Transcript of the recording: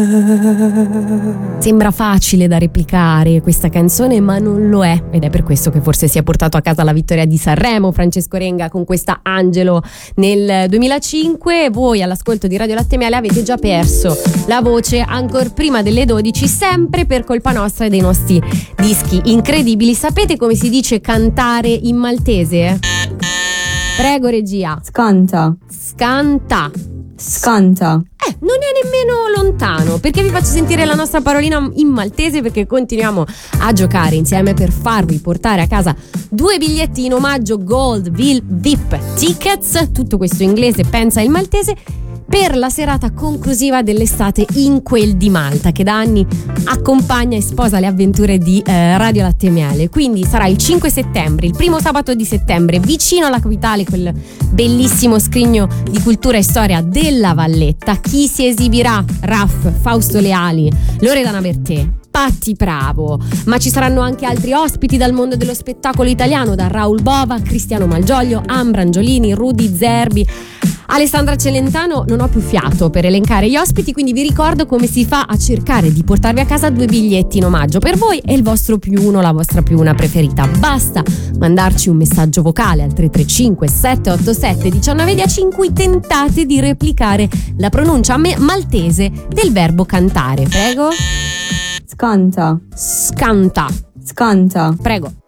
Sembra facile da replicare questa canzone, ma non lo è, ed è per questo che forse si è portato a casa la vittoria di Sanremo Francesco Renga con questa Angelo nel 2005. Voi all'ascolto di Radio Latte Miele avete già perso la voce ancora prima delle 12, sempre per colpa nostra e dei nostri dischi incredibili. Sapete come si dice cantare in maltese? Prego regia. Scanta. Scanta. Scanta. Non è nemmeno lontano, perché vi faccio sentire la nostra parolina in maltese, perché continuiamo a giocare insieme per farvi portare a casa 2 biglietti in omaggio Gold VIP Tickets, tutto questo inglese, pensa il maltese, per la serata conclusiva dell'estate in quel di Malta, che da anni accompagna e sposa le avventure di Radio Latte Miele. Quindi sarà il 5 settembre, il primo sabato di settembre, vicino alla capitale, quel bellissimo scrigno di cultura e storia della Valletta. Chi si esibirà? Raff, Fausto Leali, Loredana Bertè, Patti Bravo, ma ci saranno anche altri ospiti dal mondo dello spettacolo italiano, da Raul Bova, Cristiano Malgioglio, Ambra Angiolini, Rudy Zerbi, Alessandra Celentano. Non ho più fiato per elencare gli ospiti, quindi vi ricordo come si fa a cercare di portarvi a casa 2 biglietti in omaggio per voi e il vostro più uno, la vostra più una preferita. Basta mandarci un messaggio vocale al 335 787 1910 in cui tentate di replicare la pronuncia maltese del verbo cantare. Prego. Scanta. Scanta. Scanta. Prego.